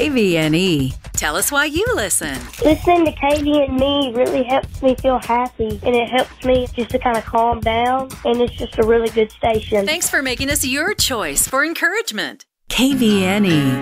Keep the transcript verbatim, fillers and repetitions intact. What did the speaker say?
V N E. Tell us why you listen. Listening to K V N E really helps me feel happy, and it helps me just to kind of calm down, and it's just a really good station. Thanks for making us your choice for encouragement. K V N E.